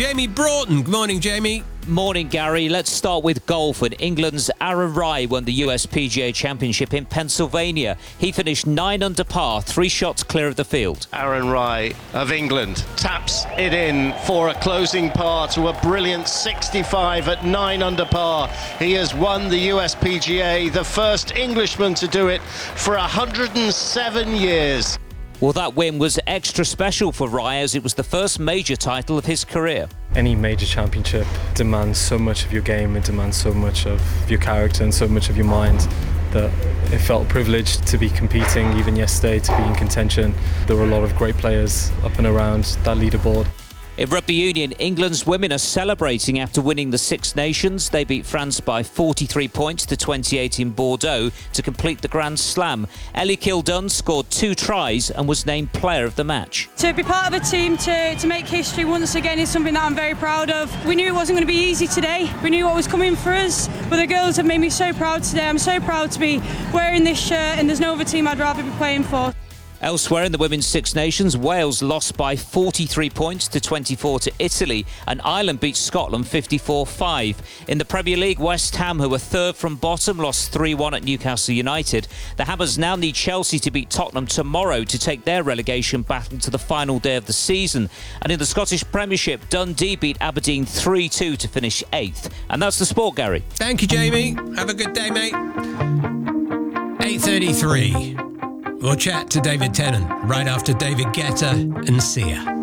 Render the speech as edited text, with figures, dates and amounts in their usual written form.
Jamie Broughton. Good morning, Jamie. Morning, Gary. Let's start with golf when England's Aaron Rai won the US PGA Championship in Pennsylvania. He finished 9 under par, 3 shots clear of the field. Aaron Rai of England taps it in for a closing par to a brilliant 65 at 9 under par. He has won the US PGA, the first Englishman to do it for 107 years. Well, that win was extra special for Rai as it was the first major title of his career. Any major championship demands so much of your game, it demands so much of your character and so much of your mind that it felt privileged to be competing even yesterday, to be in contention. There were a lot of great players up and around that leaderboard. In rugby union, England's women are celebrating after winning the Six Nations. They beat France by 43 points to 28 in Bordeaux to complete the Grand Slam. Ellie Kildunn scored 2 tries and was named player of the match. To be part of a team to make history once again is something that I'm very proud of. We knew it wasn't going to be easy today. We knew what was coming for us, but the girls have made me so proud today. I'm so proud to be wearing this shirt, and there's no other team I'd rather be playing for. Elsewhere in the Women's Six Nations, Wales lost by 43 points to 24 to Italy, and Ireland beat Scotland 54-5. In the Premier League, West Ham, who were third from bottom, lost 3-1 at Newcastle United. The Hammers now need Chelsea to beat Tottenham tomorrow to take their relegation battle to the final day of the season. And in the Scottish Premiership, Dundee beat Aberdeen 3-2 to finish 8th. And that's the sport, Gary. Thank you, Jamie. Have a good day, mate. 8:33. We'll chat to David Tennant right after David Guetta and Sia.